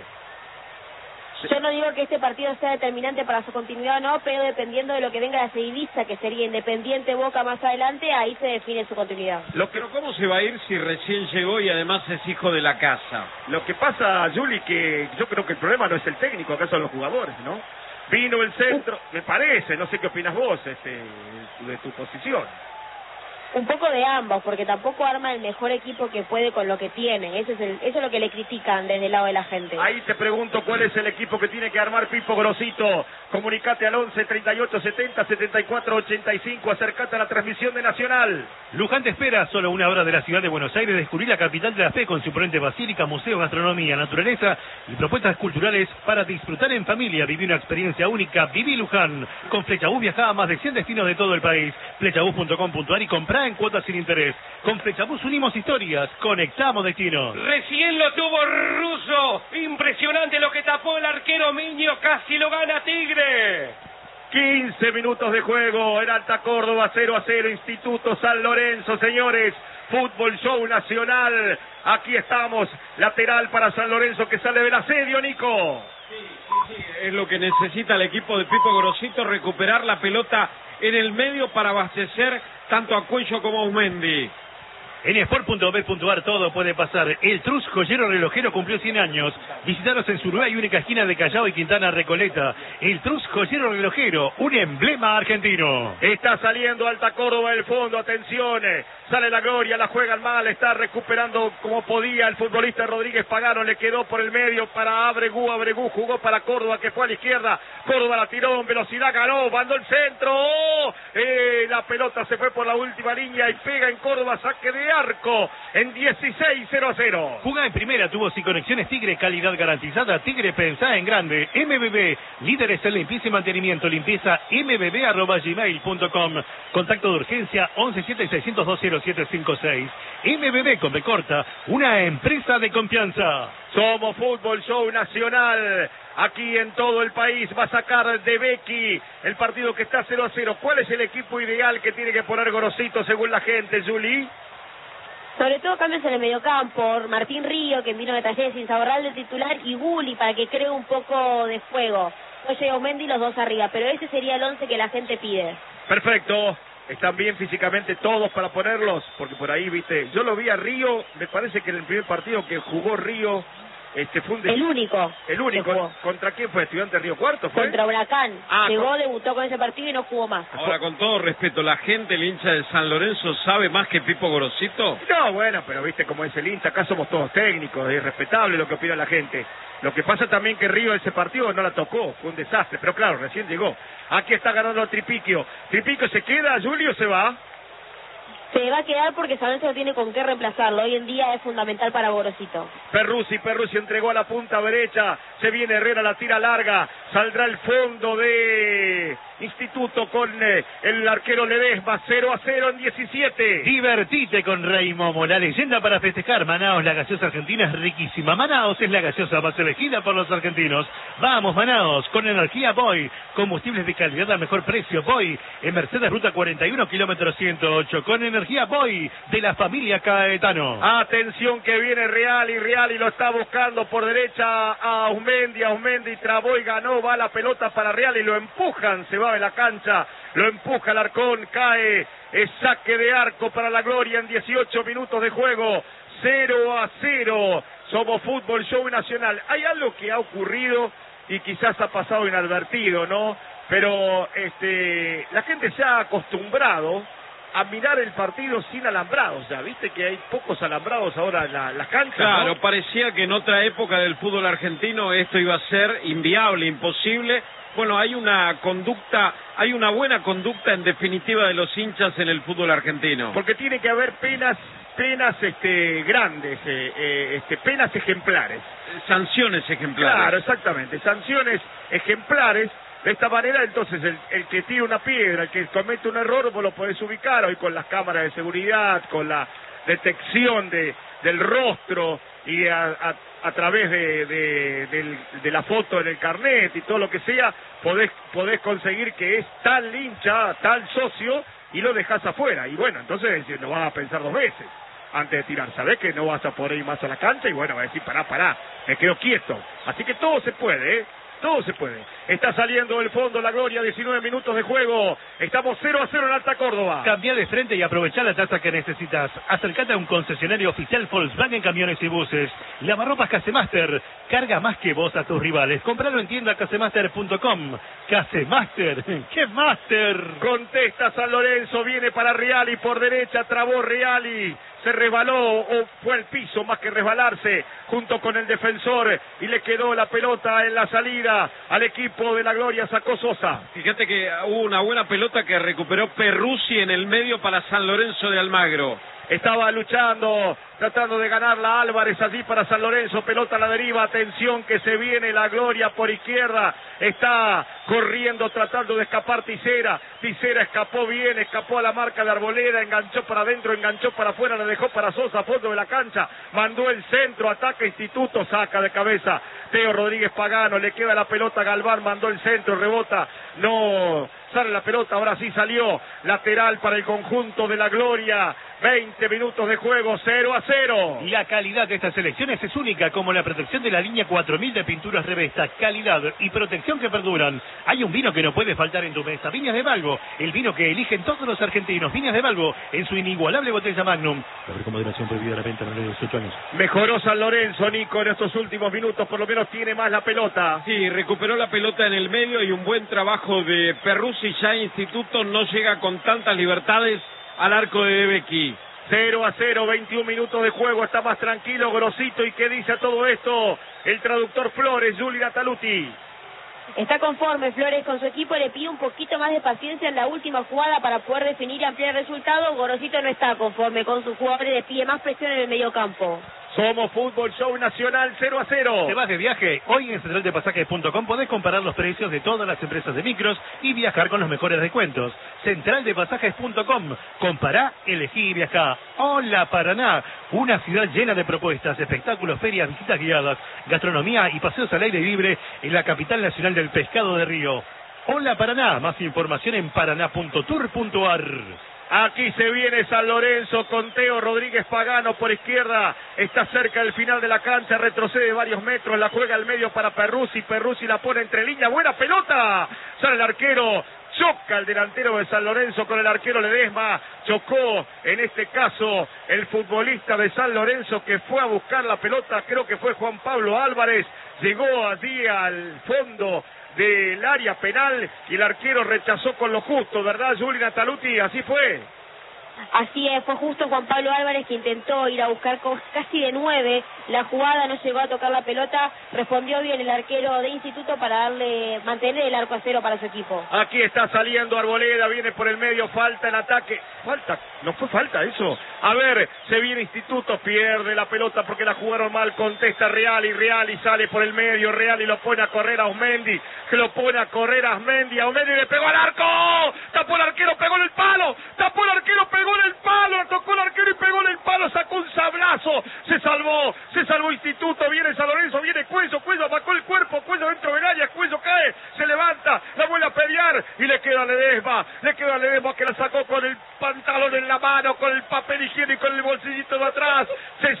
Yo no digo que este partido sea determinante para su continuidad o no, pero dependiendo de lo que venga la seguidilla, que sería Independiente Boca más adelante, ahí se define su continuidad. Pero ¿cómo se va a ir si recién llegó y además es hijo de la casa? Lo que pasa, Juli, que yo creo que el problema no es el técnico, acá son los jugadores, ¿no? Vino el centro, me parece, no sé qué opinas vos de tu posición. Un poco de ambos, porque tampoco arma el mejor equipo que puede con lo que tiene. Eso es lo que le critican desde el lado de la gente. Ahí te pregunto cuál es el equipo que tiene que armar Pipo Grosito. Comunicate al 11 38 70 74 85. Acercate a la transmisión de Nacional. Luján te espera, solo una hora de la ciudad de Buenos Aires, descubrir la capital de la fe con su imponente basílica, museo, gastronomía, naturaleza y propuestas culturales para disfrutar en familia. Viví una experiencia única. Viví Luján. Con Flechabús viajá a más de 100 destinos de todo el país. Flechabús.com.ar y comprá en cuotas sin interés. Con Flechabús unimos historias, conectamos destinos. Recién lo tuvo Russo. Impresionante lo que tapó el arquero Miño. Casi lo gana Tigre. 15 minutos de juego en Alta Córdoba, 0-0, Instituto San Lorenzo, señores. Fútbol Show Nacional. Aquí estamos, lateral para San Lorenzo que sale del asedio, Nico. Sí, es lo que necesita el equipo de Pipo Grosito, recuperar la pelota en el medio para abastecer tanto a Cuello como a Umendi. En Sport.bet.ar todo puede pasar. El Trus Joyero Relojero cumplió 100 años. Visítanos en su nueva y única esquina de Callao y Quintana Recoleta. El Trus Joyero Relojero, un emblema argentino. Está saliendo Alta Córdoba del fondo, atención. Sale la Gloria, la juegan mal, está recuperando como podía el futbolista Rodríguez Pagano, le quedó por el medio para Abregú jugó para Córdoba que fue a la izquierda, Córdoba la tiró en velocidad, ganó, mandó el centro, la pelota se fue por la última línea y pega en Córdoba, saque de arco en 16-0-0. Jugá en primera, tubos y conexiones Tigre, calidad garantizada. Tigre, pensá en grande. MBB, líderes en limpieza y mantenimiento, limpieza mbb@gmail.com. Contacto de urgencia 1176020756. MBB con B corta, una empresa de confianza. Somos Fútbol Show Nacional. Aquí en todo el país va a sacar de Becky el partido que está 0-0. ¿Cuál es el equipo ideal que tiene que poner Grosito según la gente, Juli? Sobre todo cambios en el mediocampo, Martín Río, que vino de Talleres, Insaurralde de titular, y Gulli para que cree un poco de fuego. Oye, Aumendi los dos arriba, pero ese sería el 11 que la gente pide. Perfecto. Están bien físicamente todos para ponerlos, porque por ahí, viste, yo lo vi a Río, me parece que en el primer partido que jugó Río, fue el único. ¿Contra quién fue? ¿Estudiante Río Cuarto fue? Contra Huracán. Llegó, debutó con ese partido y no jugó más. Ahora, con todo respeto, ¿la gente, el hincha de San Lorenzo, sabe más que Pipo Grosito? No, bueno, pero viste cómo es el hincha, acá somos todos técnicos, es irrespetable lo que opina la gente. Lo que pasa también que Río ese partido no la tocó, fue un desastre, pero claro, recién llegó. Aquí está ganando Tripiquio. ¿Tripiquio se queda, Julio, se va? Se va a quedar porque San Lorenzo no tiene con qué reemplazarlo. Hoy en día es fundamental para Gorosito. Perruzzi entregó a la punta derecha. Se viene Herrera, la tira larga. Saldrá el fondo de Instituto con el arquero Ledesma. 0-0 en 17. Divertite con Rey Momo, la leyenda para festejar. Manaos, la gaseosa argentina es riquísima. Manaos es la gaseosa más elegida por los argentinos. Vamos, Manaos, con energía Boy. Combustibles de calidad al mejor precio. Boy, en Mercedes Ruta 41, kilómetro 108. Con energía Boy, de la familia Caetano. Atención que viene Real y lo está buscando por derecha a Aumendi trabó y ganó, va la pelota para Real y lo empujan, se va de la cancha, lo empuja Alarcón, cae, es saque de arco para la Gloria en 18 minutos de juego, 0-0, somos Fútbol Show Nacional. Hay algo que ha ocurrido y quizás ha pasado inadvertido, ¿no? Pero la gente se ha acostumbrado a mirar el partido sin alambrados, ya viste que hay pocos alambrados ahora en las canchas. Claro, ¿no? Parecía que en otra época del fútbol argentino esto iba a ser inviable, imposible. Bueno, hay una buena conducta en definitiva de los hinchas en el fútbol argentino. Porque tiene que haber penas grandes, penas ejemplares. Sanciones ejemplares. Claro, exactamente, sanciones ejemplares. De esta manera, entonces, el que tira una piedra, el que comete un error, vos lo podés ubicar hoy con las cámaras de seguridad, con la detección del rostro y a través de la foto en el carnet y todo lo que sea, podés conseguir que es tal hincha, tal socio, y lo dejás afuera. Y bueno, entonces no vas a pensar dos veces antes de tirar. Sabés que no vas a poder ir más a la cancha y bueno, vas a decir, pará, me quedo quieto. Así que todo se puede, todo se puede. Está saliendo del fondo la Gloria, 19 minutos de juego. Estamos 0-0 en Alta Córdoba. Cambia de frente y aprovecha la tasa que necesitas. Acércate a un concesionario oficial Volkswagen Camiones y Buses. Lavarropas Casemaster. Carga más que vos a tus rivales. Compralo en tienda casemaster.com. Casemaster. ¡Qué master! Contesta San Lorenzo, viene para Reali por derecha, trabó Reali. Se resbaló o fue al piso más que resbalarse junto con el defensor y le quedó la pelota en la salida al equipo de la Gloria, sacó Sosa. Fíjate que hubo una buena pelota que recuperó Perruzzi en el medio para San Lorenzo de Almagro. Estaba luchando, tratando de ganarla Álvarez allí para San Lorenzo, pelota a la deriva, atención que se viene la Gloria por izquierda, está corriendo tratando de escapar Tisera escapó bien, escapó a la marca de Arboleda, enganchó para adentro, enganchó para afuera, le dejó para Sosa, fondo de la cancha, mandó el centro, ataca Instituto, saca de cabeza Teo Rodríguez Pagano, le queda la pelota a Galván, mandó el centro, rebota, no sale la pelota, ahora sí salió, lateral para el conjunto de la Gloria. 20 minutos de juego, 0-0. La calidad de estas elecciones es única, como la protección de la línea 4000 de pinturas Revesta. Calidad y protección que perduran. Hay un vino que no puede faltar en tu mesa. Viñas de Valgo, el vino que eligen todos los argentinos. Viñas de Valgo, en su inigualable botella Magnum. Con moderación prohibida la venta menores de 18 años. Mejoró San Lorenzo, Nico, en estos últimos minutos, por lo menos tiene más la pelota. Sí, recuperó la pelota en el medio y un buen trabajo de Perruzzi. Ya Instituto no llega con tantas libertades al arco de Debequi. 0-0, 21 minutos de juego, está más tranquilo Grosito. ¿Y qué dice a todo esto el traductor Flores, Juli Nataluti? Está conforme Flores con su equipo, le pide un poquito más de paciencia en la última jugada para poder definir y ampliar el resultado. Gorosito no está conforme con sus jugadores, le pide más presión en el mediocampo. Somos Fútbol Show Nacional, 0-0. ¿Te vas de viaje? Hoy en centraldepasajes.com podés comparar los precios de todas las empresas de micros y viajar con los mejores descuentos. Centraldepasajes.com. Compará, elegí y viajá. Hola Paraná, una ciudad llena de propuestas, espectáculos, ferias, visitas guiadas, gastronomía y paseos al aire libre en la capital nacional del pescado de Río. Hola Paraná, más información en paraná.tour.ar. Aquí se viene San Lorenzo con Teo Rodríguez Pagano por izquierda. Está cerca del final de la cancha, retrocede varios metros, la juega al medio para Perruzzi. Perruzzi la pone entre líneas, buena pelota. Sale el arquero, choca el delantero de San Lorenzo con el arquero Ledesma. Chocó en este caso el futbolista de San Lorenzo que fue a buscar la pelota, creo que fue Juan Pablo Álvarez. Llegó allí al fondo del área penal y el arquero rechazó con lo justo, ¿verdad, Juli Nataluti? Así fue. Así es, fue justo Juan Pablo Álvarez que intentó ir a buscar casi de 9 la jugada, no llegó a tocar la pelota, respondió bien el arquero de Instituto para mantener el arco a cero para su equipo. Aquí está saliendo Arboleda, viene por el medio, falta en ataque, falta, no fue falta eso, a ver, se viene Instituto, pierde la pelota porque la jugaron mal, contesta Reali sale por el medio, Reali lo pone a correr a Osmendi, que lo pone a correr a Osmendi le pegó al arco, tapó el arquero, pegó en el palo, tapó el arquero, pegó en el palo, tocó el arquero y pegó en el palo, sacó un sablazo, se salvó Instituto, viene San Lorenzo, viene Cuello, bajó el cuerpo, Cuello dentro del área, Cuello cae, se levanta, la vuelve a pelear y le queda a Ledesma que la sacó con el pantalón en la mano, con el papel higiénico en el bolsillito de atrás, se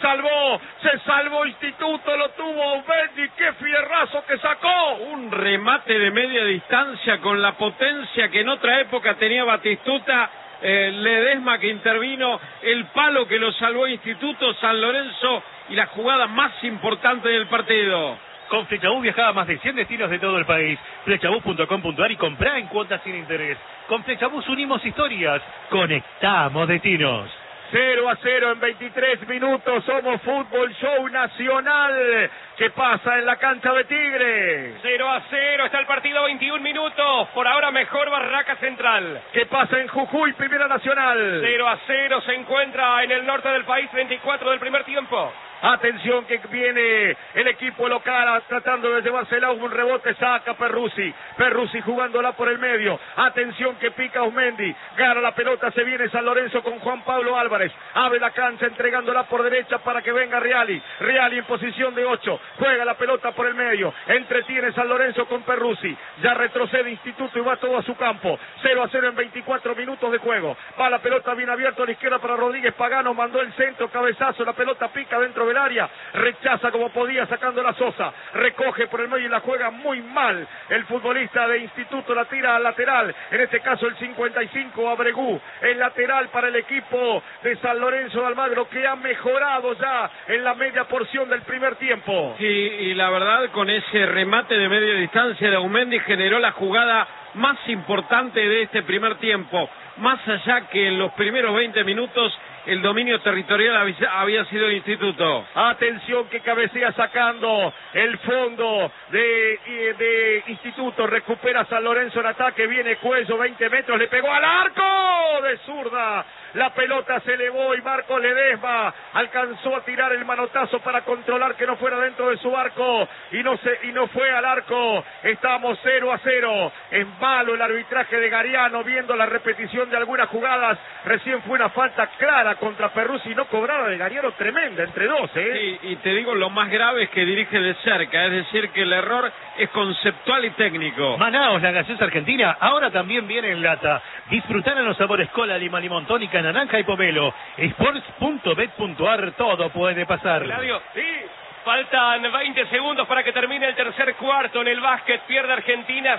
salvó Instituto, lo tuvo Bendy, qué fierrazo que sacó. Un remate de media distancia con la potencia que en otra época tenía Batistuta. Ledesma que intervino, el palo que lo salvó Instituto, San Lorenzo y la jugada más importante del partido. Con Flechabús viajaba a más de 100 destinos de todo el país. Flechabús.com.ar y comprá en cuotas sin interés. Con Flechabús unimos historias, conectamos destinos. 0-0 en 23 minutos, somos Fútbol Show Nacional. ¿Qué pasa en la cancha de Tigre? 0-0, está el partido, 21 minutos. Por ahora mejor Barraca Central. ¿Qué pasa en Jujuy, Primera Nacional? 0-0, se encuentra en el norte del país, 24 del primer tiempo. Atención que viene el equipo local tratando de llevársela, un rebote, saca Perruzzi jugándola por el medio, atención que pica Osmendi, gana la pelota, se viene San Lorenzo con Juan Pablo Álvarez, abre la cancha entregándola por derecha para que venga Reali en posición de 8, juega la pelota por el medio, entretiene San Lorenzo con Perruzzi, ya retrocede Instituto y va todo a su campo, 0-0 en 24 minutos de juego, va la pelota bien abierta a la izquierda para Rodríguez Pagano, mandó el centro, cabezazo, la pelota pica dentro dentro del área, rechaza como podía sacando la Sosa, recoge por el medio y la juega muy mal el futbolista de Instituto, la tira al lateral, en este caso el 55 Abregú, el lateral para el equipo de San Lorenzo de Almagro, que ha mejorado ya en la media porción del primer tiempo. Sí, y la verdad, con ese remate de media distancia de Aumendi generó la jugada más importante de este primer tiempo, más allá que en los primeros 20 minutos el dominio territorial había sido el Instituto. Atención que cabecea sacando el fondo de Instituto, recupera San Lorenzo en ataque, viene Cuello, 20 metros, le pegó al arco de zurda, la pelota se elevó y Marcos Ledesma alcanzó a tirar el manotazo para controlar que no fuera dentro de su arco y no fue al arco. Estamos 0-0, es malo el arbitraje de Gariano, viendo la repetición de algunas jugadas, recién fue una falta clara contra Perruzzi, no cobrada de Gariano, tremenda entre dos, Sí, y te digo, lo más grave es que dirige de cerca, es decir, que el error es conceptual y técnico. Manaos, la gaseosa argentina, ahora también viene en lata. Disfrutar en los sabores cola, lima, limón, tónica, naranja y pomelo. Sports.bet.ar, todo puede pasar. Eladio, sí. Faltan 20 segundos para que termine el tercer cuarto. En el básquet pierde Argentina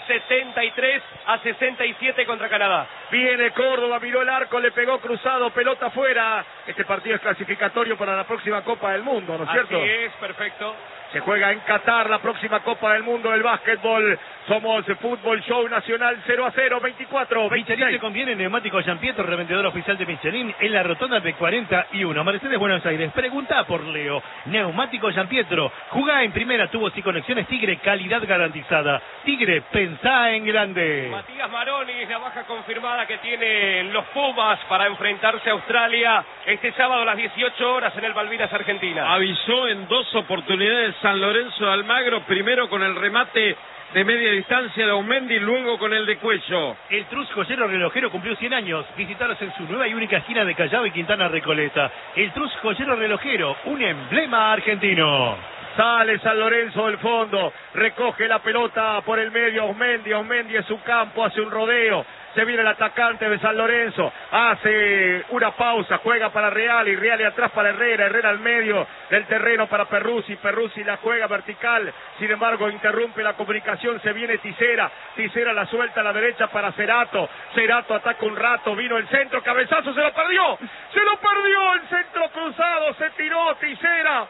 73-67 contra Canadá. Viene Córdoba, miró el arco, le pegó cruzado, pelota afuera. Este partido es clasificatorio para la próxima Copa del Mundo, ¿no es cierto? Así es, perfecto. Se juega en Qatar la próxima Copa del Mundo del básquetbol. Somos Fútbol Show Nacional 0-0, 24, 26. Michelin te conviene neumático Giampietro, revendedor oficial de Michelin en la rotonda de 41, Mercedes, Buenos Aires. Pregunta por Leo. Neumático Giampietro. Jugá en primera, tubos y conexiones Tigre, calidad garantizada. Tigre, pensá en grande. Matías Maroni es la baja confirmada que tienen los Pumas para enfrentarse a Australia este sábado a las 18 horas en el Malvinas, Argentina. Avisó en dos oportunidades San Lorenzo de Almagro, primero con el remate de media distancia de Aumendi, luego con el de Cuello. El Trus Joyero Relojero cumplió 100 años. Visitaros en su nueva y única esquina de Callao y Quintana Recoleta. El Trus Joyero Relojero, un emblema argentino. Sale San Lorenzo del fondo, recoge la pelota por el medio Aumendi es su campo, hace un rodeo. Se viene el atacante de San Lorenzo, hace una pausa, juega para Real y Real y atrás para Herrera al medio del terreno para Perruzzi la juega vertical, sin embargo interrumpe la comunicación, se viene Tisera la suelta a la derecha para Cerato ataca un rato, vino el centro, cabezazo, se lo perdió el centro cruzado, se tiró Tisera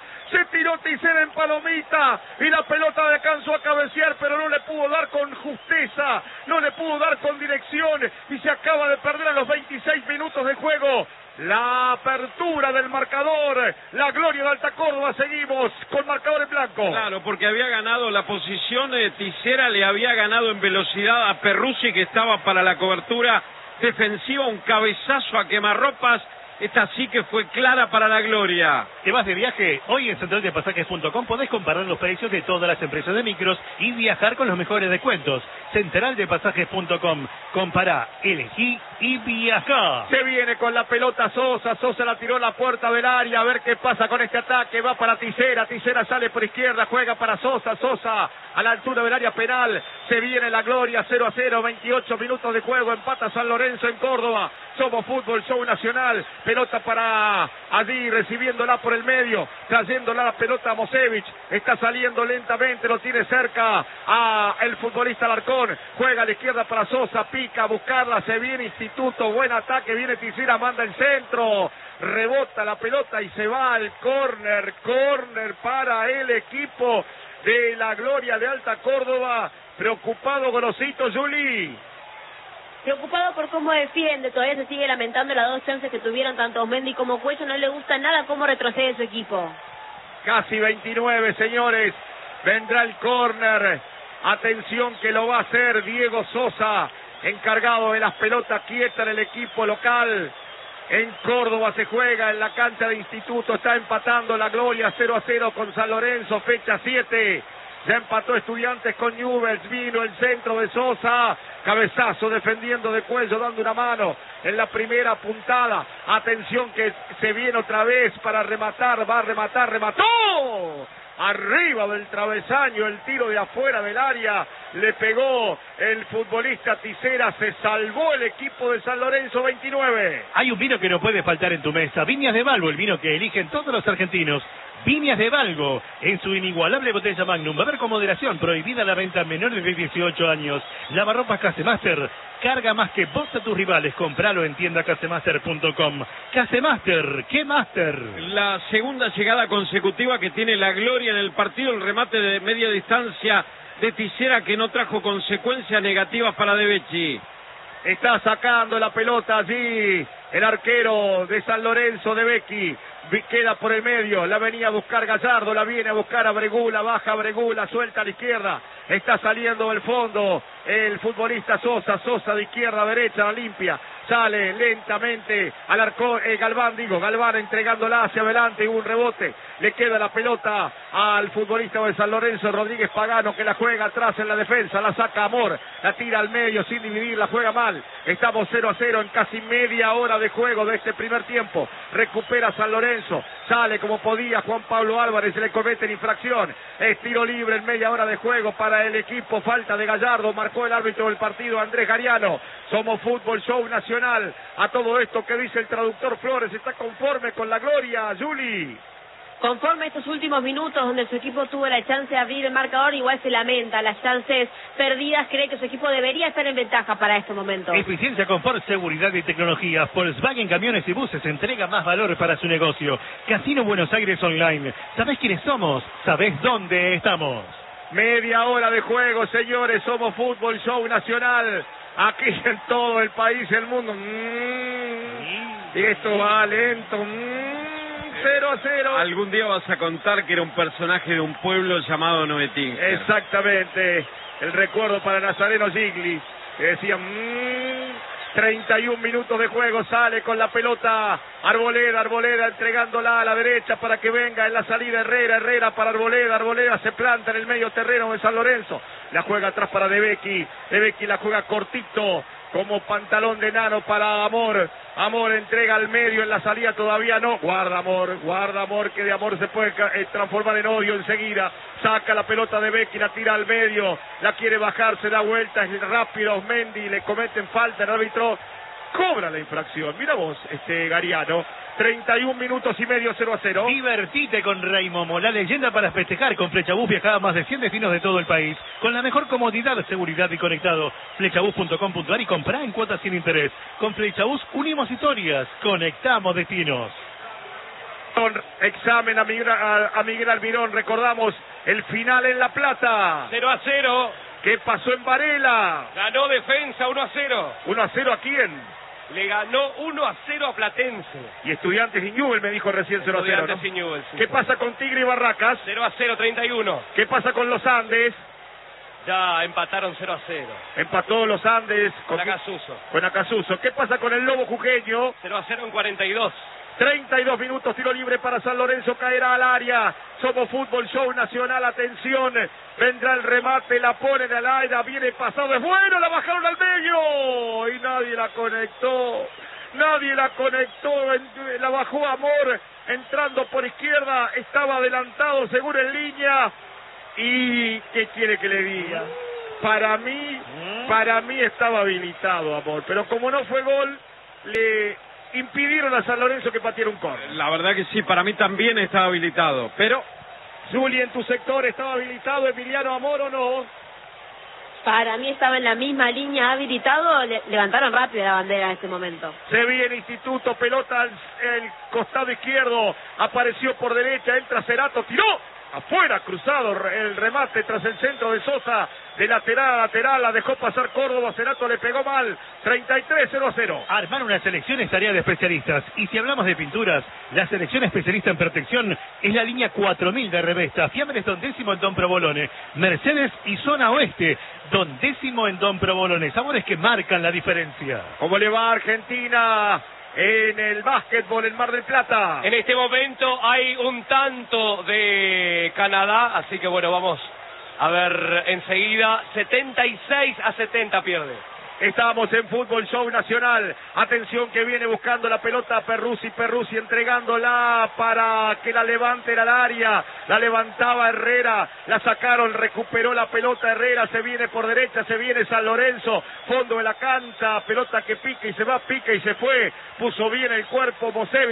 en palomita y la pelota alcanzó a cabecear, pero no le pudo dar con justeza, no le pudo dar con dirección y se acaba de perder a los 26 minutos de juego. La apertura del marcador, la gloria de Alta Córdoba, seguimos con marcador en blanco. Claro, porque había ganado la posición de Tisera, le había ganado en velocidad a Perruzzi, que estaba para la cobertura defensiva, un cabezazo a quemarropas. Esta sí que fue clara para la gloria. ¿Te vas de viaje? Hoy en centraldepasajes.com podés comparar los precios de todas las empresas de micros y viajar con los mejores descuentos. Centraldepasajes.com. Compará, elegí y viajá. Se viene con la pelota Sosa la tiró a la puerta del área, a ver qué pasa con este ataque, va para Tisera sale por izquierda, juega para Sosa a la altura del área penal, se viene la gloria, 0-0, 28 minutos de juego, empata San Lorenzo en Córdoba. Somos Fútbol Show Nacional, pelota para allí, recibiéndola por el medio, trayéndola la pelota a Mosevich, está saliendo lentamente, lo tiene cerca a el futbolista Alarcón, juega a la izquierda para Sosa, pica a buscarla, se viene Instituto, buen ataque, viene Tisera, manda el centro, rebota la pelota y se va al córner para el equipo de la gloria de Alta Córdoba. Preocupado Gorosito, Juli. Preocupado por cómo defiende, todavía se sigue lamentando las dos chances que tuvieron tanto Mendy como Cuello, no le gusta nada cómo retrocede su equipo. Casi 29, señores, vendrá el córner, atención que lo va a hacer Diego Sosa, encargado de las pelotas quietas en el equipo local. En Córdoba se juega, en la cancha de Instituto, está empatando la gloria 0-0 con San Lorenzo, fecha 7. Ya empató Estudiantes con Newell's, vino el centro de Sosa, cabezazo defendiendo de Cuello, dando una mano en la primera puntada. Atención que se viene otra vez para rematar, va a rematar, remató. Arriba del travesaño, el tiro de afuera del área, le pegó el futbolista Tisera, se salvó el equipo de San Lorenzo, 29. Hay un vino que no puede faltar en tu mesa, Viñas de Balbo, el vino que eligen todos los argentinos. Viñas de Valgo, en su inigualable botella Magnum. Va a haber con moderación, prohibida la venta a menores de 18 años. Lavarropas Casemaster, carga más que vos a tus rivales. Compralo en tiendacasemaster.com. Casemaster, ¿qué Master? La segunda llegada consecutiva que tiene la gloria en el partido, el remate de media distancia de Tisera que no trajo consecuencias negativas para De Becchi. Está sacando la pelota allí el arquero de San Lorenzo, De Becchi. Queda por el medio, la venía a buscar Gallardo, la viene a buscar a Bregula, baja Bregula, suelta a la izquierda, está saliendo del fondo el futbolista Sosa de izquierda a derecha, la limpia, sale lentamente al arco, Galván entregándola hacia adelante, y un rebote, le queda la pelota al futbolista de San Lorenzo, Rodríguez Pagano, que la juega atrás en la defensa, la saca Amor, la tira al medio sin dividir, la juega mal, estamos 0-0 en casi media hora de juego de este primer tiempo, recupera San Lorenzo, sale como podía Juan Pablo Álvarez, se le comete la infracción, es tiro libre en media hora de juego para el equipo, falta de Gallardo, marcó el árbitro del partido Andrés Gariano. Somos Fútbol Show Nacional. A todo esto que dice el traductor Flores, ¿está conforme con la gloria, Juli? Conforme estos últimos minutos donde su equipo tuvo la chance de abrir el marcador, igual se lamenta las chances perdidas, cree que su equipo debería estar en ventaja para este momento. Eficiencia, confort, seguridad y tecnología. Volkswagen Camiones y Buses entrega más valor para su negocio. Casino Buenos Aires Online. ¿Sabés quiénes somos? ¿Sabés dónde estamos? Media hora de juego, señores, somos Fútbol Show Nacional. Aquí en todo el país, el mundo. Y esto va lento. 0-0. Algún día vas a contar que era un personaje de un pueblo llamado Noetín. Exactamente. El recuerdo para Nazareno Gigli, que decía 31 minutos de juego, sale con la pelota Arboleda entregándola a la derecha para que venga en la salida Herrera para Arboleda se planta en el medio terreno de San Lorenzo, la juega atrás para De Becchi la juega cortito como pantalón de nano para Amor entrega al medio, en la salida todavía no, guarda Amor, que de Amor se puede transformar en odio enseguida, saca la pelota De Becchi, la tira al medio, la quiere bajar, se da vuelta, es rápido Osmendi, le cometen falta, el árbitro cobra la infracción. Mira vos, Gariano, 31 minutos y medio, 0-0. Divertite con Raymomo, la leyenda para festejar. Con Flechabús viajaba a más de 100 destinos de todo el país, con la mejor comodidad, seguridad y conectado. Flechabús.com.ar y comprá en cuotas sin interés. Con Flechabús unimos historias, conectamos destinos. Examen a Miguel Almirón, recordamos el final en La Plata. 0-0. ¿Qué pasó en Varela? Ganó Defensa 1-0. 1-0 ¿a quién? Le ganó 1-0 a Platense. Y Estudiantes y Newell me dijo recién 0-0, Estudiantes ¿no? y Newell, sí. ¿Qué pasa con Tigre y Barracas? 0-0, 31. ¿Qué pasa con los Andes? Ya empataron 0-0. Empató los Andes Con Acasuso. Con Acasuso. ¿Qué pasa con el Lobo Jujeño? 0-0 en 42. 32 minutos, tiro libre para San Lorenzo, caerá al área. Somos Fútbol Show Nacional, atención, vendrá el remate, la ponen al aire, viene pasado, es bueno, la bajaron al medio y nadie la conectó, la bajó Amor, entrando por izquierda, estaba adelantado seguro en línea. ¿Y qué quiere que le diga? Para mí estaba habilitado Amor, pero como no fue gol, le impidieron a San Lorenzo que pateara un córner. La verdad que sí, para mí también estaba habilitado, pero... Juli, en tu sector, ¿estaba habilitado Emiliano Amor o no? Para mí estaba en la misma línea, habilitado, levantaron rápido la bandera en este momento. Se viene Instituto, pelota al costado izquierdo, apareció por derecha, entra Cerato, tiró, afuera, cruzado el remate tras el centro de Sosa, de lateral a lateral, la dejó pasar Córdoba, Cerato le pegó mal, 33-0-0. Armar una selección es tarea de especialistas, y si hablamos de pinturas, la selección especialista en protección es la línea 4000 de Revesta, Fiambres Don Décimo en Don Provolone, Mercedes y Zona Oeste, Don Décimo en Don Provolone, sabores que marcan la diferencia. ¿Cómo le va a Argentina en el básquetbol en Mar del Plata? En este momento hay un tanto de Canadá, así que bueno, vamos a ver enseguida. 76-70 pierde. Estamos en Fútbol Show Nacional. Atención que viene buscando la pelota Perruzzi entregándola para que la levante al área. La levantaba Herrera, la sacaron, recuperó la pelota Herrera, se viene por derecha, se viene San Lorenzo, fondo de la cancha, pelota que pica y se va, pica y se fue. Puso bien el cuerpo Mosevich,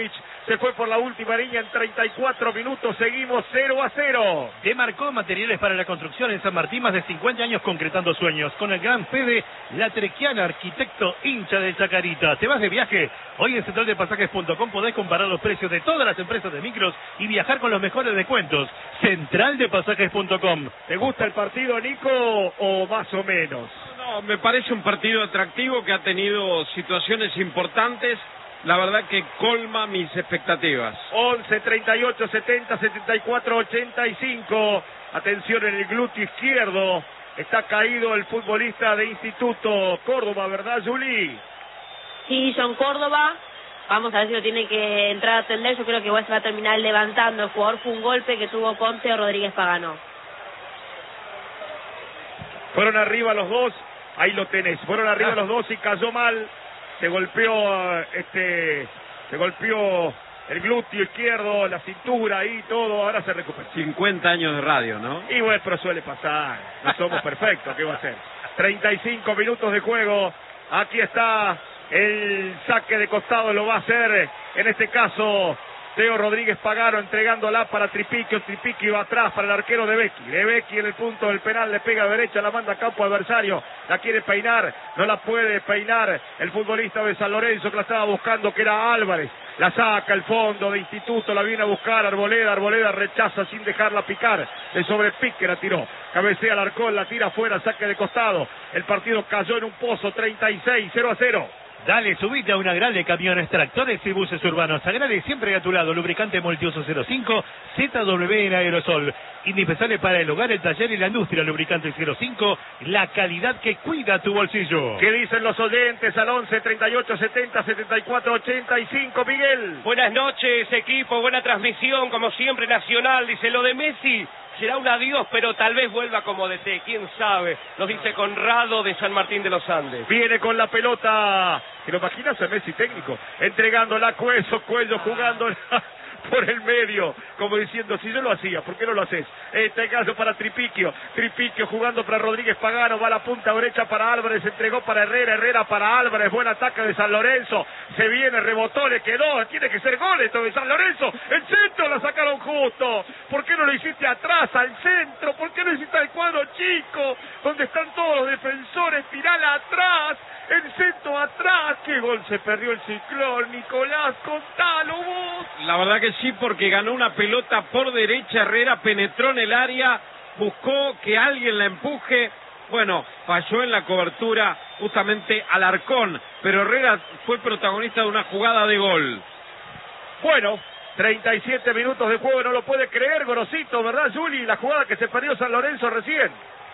Se fue por la última línea en 34 minutos. Seguimos 0-0. Demarcó materiales para la construcción en San Martín, más de 50 años concretando sueños. Con el gran Fede Latrequiana, arquitecto hincha de Chacarita. ¿Te vas de viaje? Hoy en centraldepasajes.com podés comparar los precios de todas las empresas de micros y viajar con los mejores descuentos. Centraldepasajes.com. ¿Te gusta el partido, Nico, o más o menos? No, me parece un partido atractivo que ha tenido situaciones importantes. La verdad que colma mis expectativas. 11, 38, 70, 74, 85. Atención en el glúteo izquierdo. Está caído el futbolista de Instituto Córdoba, ¿verdad, Juli? Sí, John Córdoba. Vamos a ver si lo tiene que entrar a atender. Yo creo que igual se va a terminar levantando. El jugador fue un golpe que tuvo con Teo Rodríguez Pagano. Fueron arriba los dos. Ahí lo tenés. Fueron arriba los dos y cayó mal. Se golpeó el glúteo izquierdo, la cintura ahí, todo. Ahora se recupera. 50 años de radio, ¿no? Y bueno, pero suele pasar. No somos perfectos. ¿Qué va a hacer? 35 minutos de juego. Aquí está el saque de costado. Lo va a hacer, en este caso, Teo Rodríguez Pagano, entregándola para Tripiquio. Tripiquio va atrás para el arquero de Becchi. De Becchi en el punto del penal, le pega a derecha, la manda a campo adversario. La quiere peinar, no la puede peinar el futbolista de San Lorenzo, que la estaba buscando, que era Álvarez. La saca el fondo de Instituto, la viene a buscar Arboleda. Arboleda rechaza sin dejarla picar. De sobrepique la tiró. Cabecea Alarcón, la tira afuera, saque de costado. El partido cayó en un pozo, 36, 0-0. Dale, subite a una Agrale Camiones, Tractores y Buses Urbanos. Agrale siempre a tu lado, lubricante multiuso 05, ZW en aerosol. Indispensable para el hogar, el taller y la industria, lubricante 05, la calidad que cuida tu bolsillo. ¿Qué dicen los oyentes al 11, 38, 70, 74, 85, Miguel? Buenas noches, equipo, buena transmisión, como siempre, Nacional. Dice, lo de Messi será un adiós, pero tal vez vuelva como DT, quién sabe, nos dice Conrado de San Martín de los Andes. Viene con la pelota, ¿te lo imaginas a Messi técnico? Entregándola a Cuello jugándola por el medio, como diciendo, si yo lo hacía, ¿por qué no lo haces? Este caso para Tripiquio jugando para Rodríguez Pagano, va a la punta derecha para Álvarez, entregó para Herrera para Álvarez, buen ataque de San Lorenzo, se viene, rebotó, le quedó, tiene que ser gol esto de San Lorenzo, el centro la sacaron justo, ¿por qué no lo hiciste atrás, al centro? ¿Por qué no hiciste al cuadro chico, donde están todos los defensores, tirala atrás? El centro atrás, qué gol se perdió el Ciclón, Nicolás, contalo vos. La verdad que sí, porque ganó una pelota por derecha, Herrera penetró en el área, buscó que alguien la empuje, bueno, falló en la cobertura justamente Alarcón, pero Herrera fue protagonista de una jugada de gol. Bueno, 37 minutos de juego, no lo puede creer, Gorosito, ¿verdad, Juli? La jugada que se perdió San Lorenzo recién.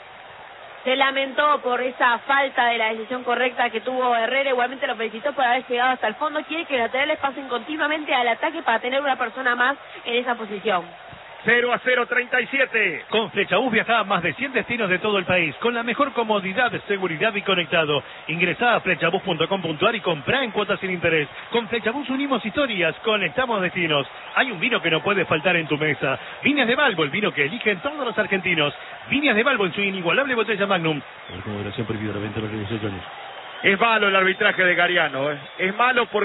Se lamentó por esa falta de la decisión correcta que tuvo Herrera. Igualmente lo felicitó por haber llegado hasta el fondo. Quiere que los laterales pasen continuamente al ataque para tener una persona más en esa posición. 0-0, 37. Con Flechabús viajá a más de 100 destinos de todo el país, con la mejor comodidad, seguridad y conectado. Ingresá a flechabús.com.ar y comprá en cuotas sin interés. Con Flechabús unimos historias, conectamos destinos. Hay un vino que no puede faltar en tu mesa. Viñas de Balbo, el vino que eligen todos los argentinos. Viñas de Balbo en su inigualable botella Magnum. Por moderación prohibida la venta a los 18 años. Es malo el arbitraje de Gariano, Es malo porque